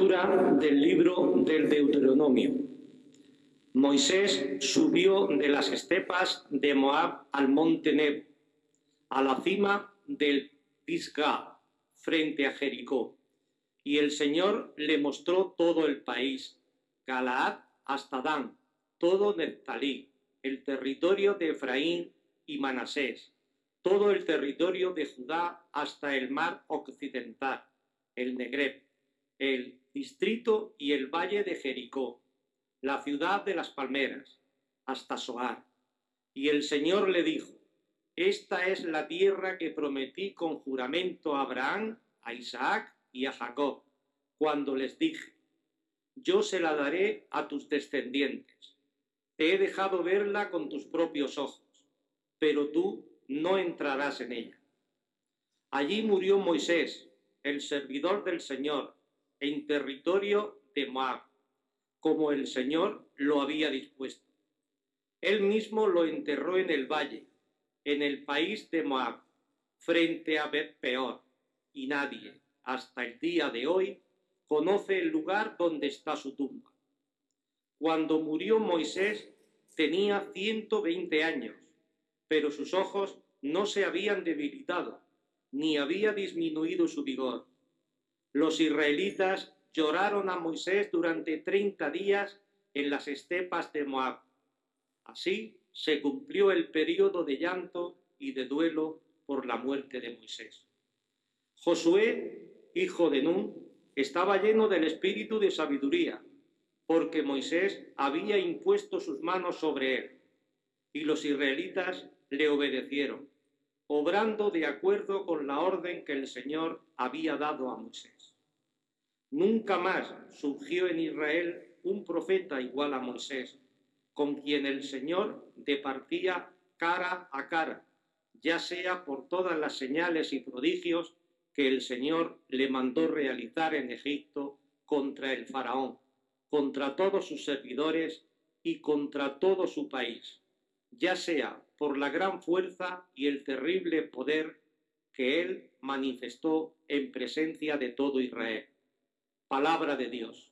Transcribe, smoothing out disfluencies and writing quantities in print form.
Lectura del libro del Deuteronomio. Moisés subió de las estepas de Moab al monte Nebo, a la cima del Pisgah, frente a Jericó, y el Señor le mostró todo el país, Galaad hasta Dan, todo Neftalí, el territorio de Efraín y Manasés, todo el territorio de Judá hasta el mar occidental, el Negreb, el distrito y el valle de Jericó, la ciudad de las palmeras, hasta Soar. Y el Señor le dijo: esta es la tierra que prometí con juramento a Abraham, a Isaac y a Jacob, cuando les dije: yo se la daré a tus descendientes. Te he dejado verla con tus propios ojos, pero tú no entrarás en ella. Allí murió Moisés, el servidor del Señor, en territorio de Moab, como el Señor lo había dispuesto. Él mismo lo enterró en el valle, en el país de Moab, frente a Bet-peor, y nadie, hasta el día de hoy, conoce el lugar donde está su tumba. Cuando murió Moisés tenía 120 años, pero sus ojos no se habían debilitado, ni había disminuido su vigor. Los israelitas lloraron a Moisés durante 30 días en las estepas de Moab. Así se cumplió el período de llanto y de duelo por la muerte de Moisés. Josué, hijo de Nun, estaba lleno del espíritu de sabiduría, porque Moisés había impuesto sus manos sobre él, y los israelitas le obedecieron, obrando de acuerdo con la orden que el Señor había dado a Moisés. Nunca más surgió en Israel un profeta igual a Moisés, con quien el Señor departía cara a cara, ya sea por todas las señales y prodigios que el Señor le mandó realizar en Egipto contra el faraón, contra todos sus servidores y contra todo su país, ya sea por la gran fuerza y el terrible poder que él manifestó en presencia de todo Israel. Palabra de Dios.